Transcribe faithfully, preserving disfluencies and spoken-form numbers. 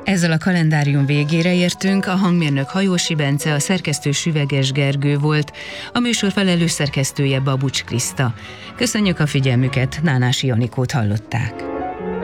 Ezzel a kalendárium végére értünk, a hangmérnök Hajósi Bence, a szerkesztő Süveges Gergő volt, a műsor felelős szerkesztője Babucs Kriszta. Köszönjük a figyelmüket, Nánási Anikót hallották.